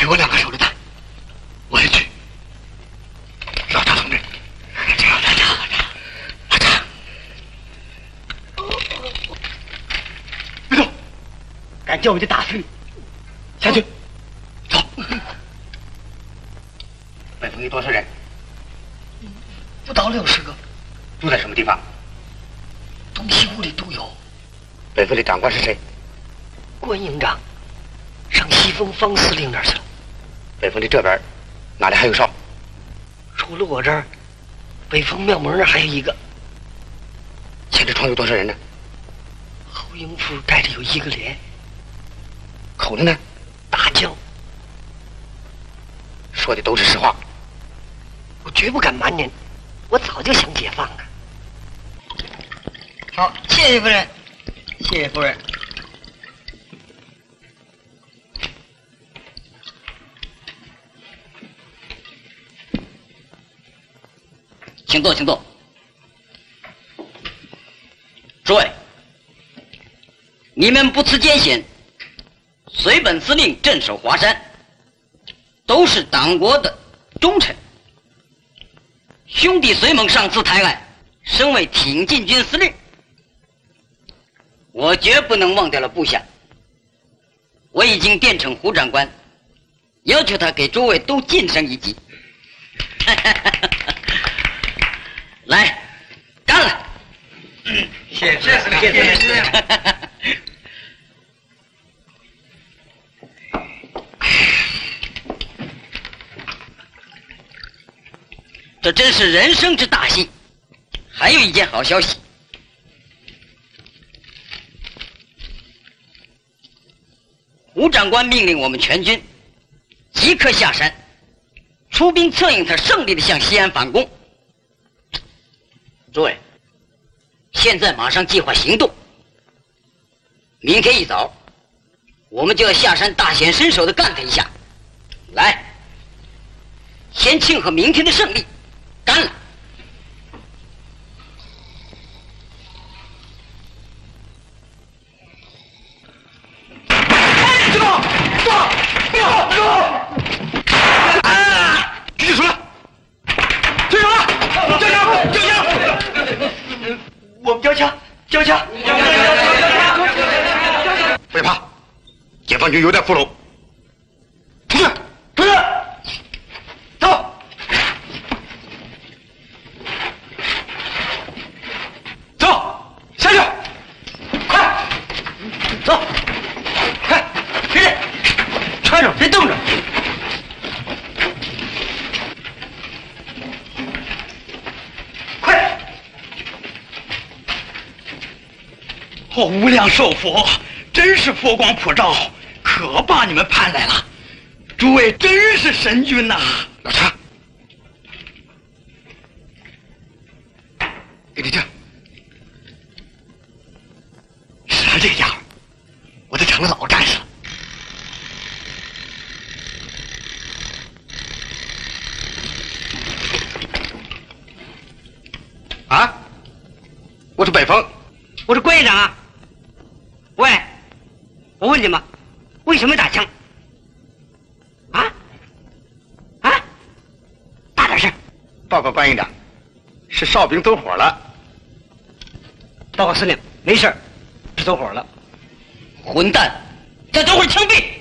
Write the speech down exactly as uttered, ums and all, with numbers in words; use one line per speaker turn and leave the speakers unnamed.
我两个手榴弹，我也去。老查同志，这样这样老查，别动，敢叫我就打死你！下去，走。北风有多少人？不到六十个。住在什么地方？东西屋里都有。北风的长官是谁？关营长，上西风方司令那儿去了。北风的这边哪里还有哨？除了我这儿，北风庙门那儿还有一个。前这床有多少人呢？后营府盖着有一个连。口子呢？大叫。说的都是实话。我绝不敢瞒您，我早就想解放了。好，谢谢夫人，谢谢夫人。
请坐，请坐。诸位，你们不辞艰险，随本司令镇守华山，都是党国的忠臣。兄弟随盟上次台湾，身为挺进军司令，我绝不能忘掉了部下。我已经电呈胡长官，要求他给诸位都晋升一级。来，干了！
嗯，谢谢司令，谢谢司令。
这真是人生之大幸。还有一件好消息，胡长官命令我们全军即刻下山，出兵策应他胜利的向西安反攻。诸位，现在马上计划行动。明天一早，我们就要下山大显身手的干他一下。来，先庆贺明天的胜利，干了！
知道，知道，知道，知道！啊！举起手来！退手了！交枪！交枪！我们交枪！交枪！交枪！交枪！不要怕，解放军有点俘虏。出去！出去！走！走！下去！快！走！快！别动！穿着，别动着！快！哦，无量寿佛，真是佛光普照，可把你们盼来了。诸位真是神军呐！老查，给你这，是他这个家伙，我都成了老战士了。啊！我是北风，
我是关营长啊。喂，我问你们，为什么打枪？啊？啊？大点声！
报告关营长，是哨兵走火了。
报告司令，没事，是走火了。
混蛋，再等会儿枪毙！